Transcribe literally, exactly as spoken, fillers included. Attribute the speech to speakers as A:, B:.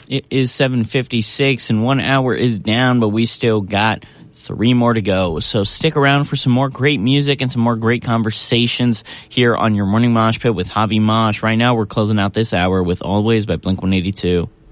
A: It is seven fifty-six, and one hour is down, but we still got three more to go. So stick around for some more great music and some more great conversations here on your Morning Mosh Pit with Javi Mosh. Right now, we're closing out this hour with Always by Blink one eighty-two.